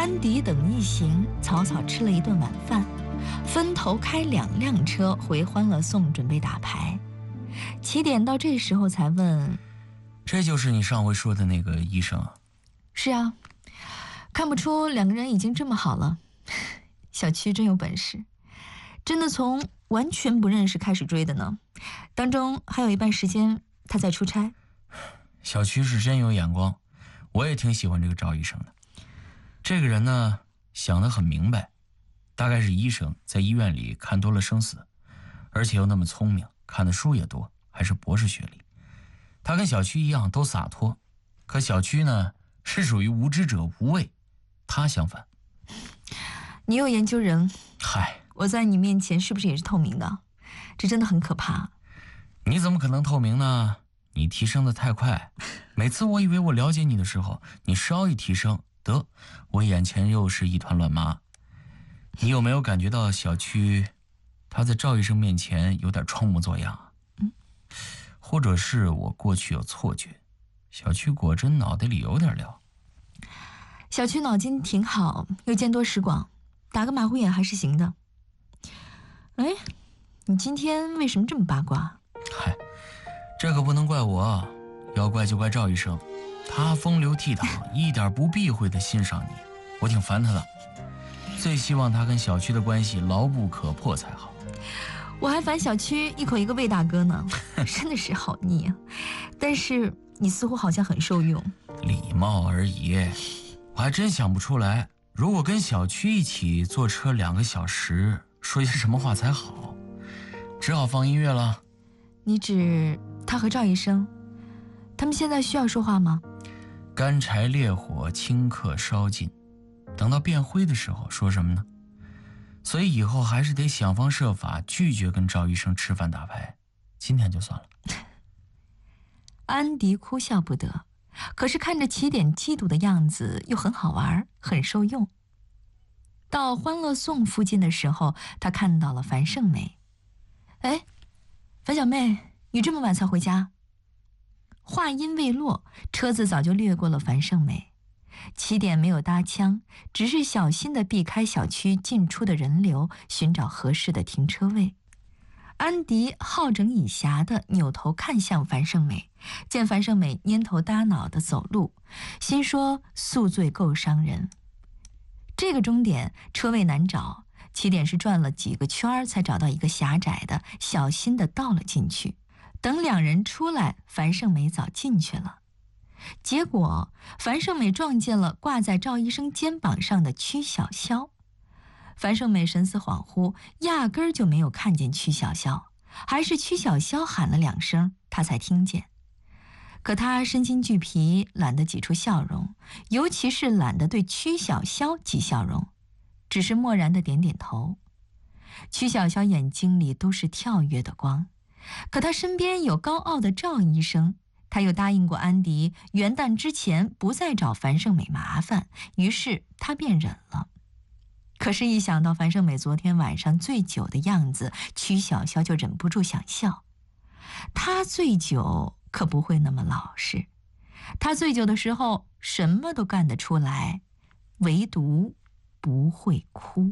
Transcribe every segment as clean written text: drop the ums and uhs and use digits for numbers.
安迪等一行草草吃了一顿晚饭，分头开2辆车回欢乐颂准备打牌。起点到这时候才问：“ 这就是你上回说的那个医生啊？”“ 是啊，看不出2个人已经这么好了。小区真有本事，真的从完全不认识开始追的呢，当中还有一半时间他在出差。”“ 小区是真有眼光，我也挺喜欢这个赵医生的。这个人呢，想得很明白，大概是医生在医院里看多了生死，而且又那么聪明，看的书也多，还是博士学历。他跟小区一样都洒脱，可小区呢是属于无知者无畏，他相反。”“ 你有研究人， 嗨， 我在你面前是不是也是透明的？这真的很可怕。”“ 你怎么可能透明呢？你提升的太快，每次我以为我了解你的时候，你稍一提升，得，我眼前又是一团乱麻。你有没有感觉到小区他在赵医生面前有点装模作样啊？或者是我过去有错觉，小区果真脑袋里有点料。”“ 小区脑筋挺好，又见多识广，打个马虎眼还是行的。哎，你今天为什么这么八卦？”“ 嗨，这可不能怪我，要怪就怪赵医生，他风流倜傥，一点不避讳的欣赏你，我挺烦他的。最希望他跟小区的关系牢不可破才好。”“ 我还烦小区一口一个魏大哥呢，真的是好腻啊。但是你似乎好像很受用。”“ 礼貌而已，我还真想不出来，如果跟小区一起坐车2个小时，说些什么话才好，只好放音乐了。”“ 你指他和赵医生，他们现在需要说话吗？”“ 干柴烈火，顷刻烧尽，等到变灰的时候说什么呢？所以以后还是得想方设法拒绝跟赵医生吃饭打牌，今天就算了。” 安迪哭笑不得，可是看着起点嫉妒的样子又很好玩，很受用。到欢乐颂附近的时候，他看到了樊胜美。“哎，樊小妹，你这么晚才回家？”话音未落，车子早就掠过了樊胜美。起点没有搭腔，只是小心地避开小区进出的人流，寻找合适的停车位。安迪好整以暇地扭头看向樊胜美，见樊胜美蔫头耷脑地走路，心说宿醉够伤人。这个终点车位难找，起点是转了几个圈才找到一个狭窄的，小心地倒了进去。等2人出来，樊胜美早进去了。结果樊胜美撞见了挂在赵医生肩膀上的曲小潇。樊胜美神思恍惚，压根儿就没有看见曲小潇，还是曲小潇喊了2声，她才听见。可她身心俱疲，懒得挤出笑容，尤其是懒得对曲小潇挤笑容，只是漠然地点点头。曲小潇眼睛里都是跳跃的光，可他身边有高傲的赵医生，他又答应过安迪元旦之前不再找樊胜美麻烦，于是他便忍了。可是一想到樊胜美昨天晚上醉酒的样子，曲小潇就忍不住想笑。他醉酒可不会那么老实，他醉酒的时候什么都干得出来，唯独不会哭。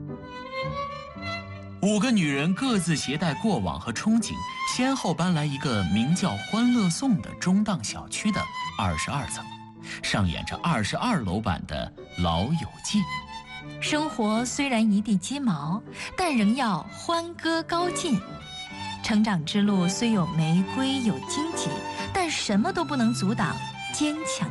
5个女人各自携带过往和憧憬，先后搬来一个名叫欢乐颂的中档小区的22层，上演着22楼版的《老友记》。 生活虽然一地鸡毛，但仍要欢歌高进。成长之路虽有玫瑰有荆棘，但什么都不能阻挡坚强